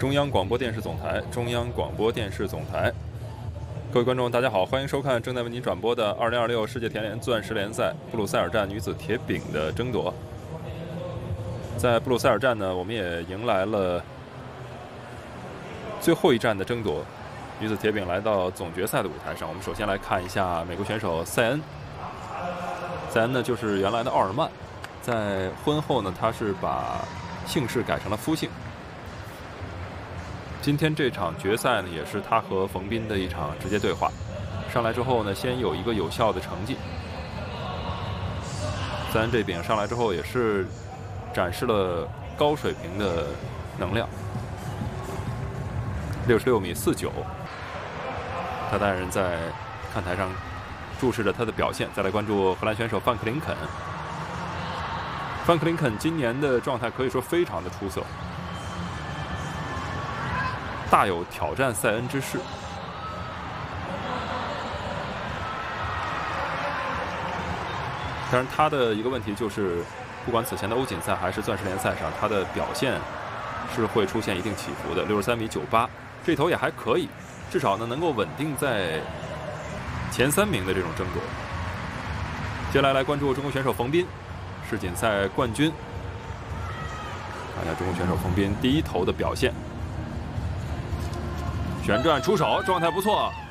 中央广播电视总台，中央广播电视总台。各位观众，大家好，欢迎收看正在为您转播的2026世界田联钻石联赛布鲁塞尔站女子铁饼的争夺。在布鲁塞尔站呢，我们也迎来了最后一站的争夺。女子铁饼来到总决赛的舞台上，我们首先来看一下美国选手塞恩。塞恩呢，就是原来的奥尔曼，在婚后呢，他是把姓氏改成了夫姓。今天这场决赛呢，也是他和冯彬的一场直接对话。上来之后呢，先有一个有效的成绩。塞恩这饼上来之后，也是展示了高水平的能量，66.49米。他当然在看台上注视着他的表现。再来关注荷兰选手范克林肯。范克林肯今年的状态可以说非常的出色，大有挑战塞恩之势。当然，他的一个问题就是，不管此前的欧锦赛还是钻石联赛上，他的表现是会出现一定起伏的。63.98米，这头也还可以，至少呢能够稳定在前3名的这种争夺。接下来来关注中国选手冯彬，世锦赛冠军。看一下中国选手冯彬第一投的表现。旋转出手，状态不错，